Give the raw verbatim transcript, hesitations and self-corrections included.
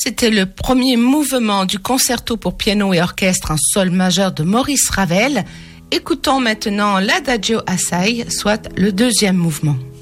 C'était le premier mouvement du concerto pour piano et orchestre en sol majeur de Maurice Ravel. Écoutons maintenant l'Adagio Assai, soit le deuxième mouvement.